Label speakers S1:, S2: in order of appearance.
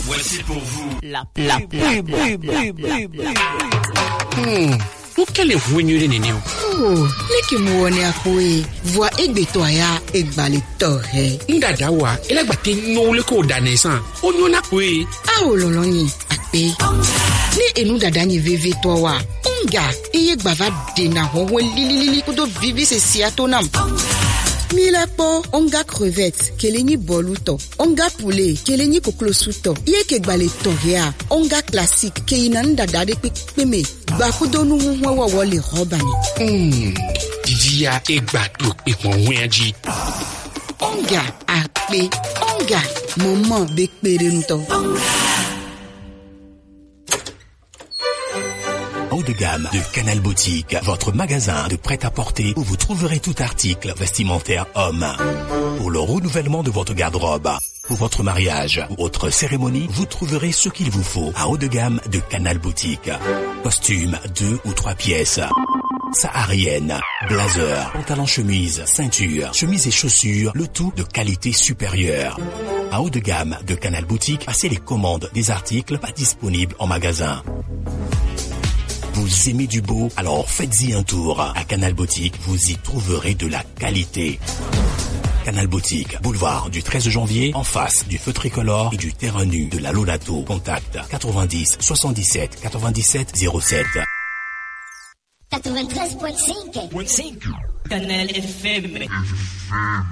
S1: Voici pour vous
S2: la pub.
S3: Ukele vwenye nene.
S4: Leki muone akwe. Voix egbetoya egbale torre.
S3: Ndada wa elegbate nyole ko danesan. Onyona kwe.
S4: Aololonyi akpe. Ni enu dada ni veve towa. Onga eye gbava dena honwe lili kudo vivi se siatonam. Mila po onga crevette keleni boluto onga poulet keleni koklosuto ye ke gbale toria onga classique ke inanda dade peme bakudonu huwa wole robani
S3: Didia egbatu eponwenji
S4: onga akpe onga moment bekperento
S5: Haut de gamme de Canal Boutique, votre magasin de prêt-à-porter où vous trouverez tout article vestimentaire homme. Pour le renouvellement de votre garde-robe, pour votre mariage ou autre cérémonie, vous trouverez ce qu'il vous faut à haut de gamme de Canal Boutique. Costumes 2 ou 3 pièces, saharienne, blazer, pantalon chemise, ceinture, chemise et chaussures, le tout de qualité supérieure. À haut de gamme de Canal Boutique, passez les commandes des articles pas disponibles en magasin. Vous aimez du beau? Alors faites-y un tour. À Canal Boutique, vous y trouverez de la qualité. Canal Boutique, boulevard du 13 janvier, en face du feu tricolore et du terrain nu de la Lolato. Contact 90 77 97 07.
S6: 93.5
S2: Canal FM.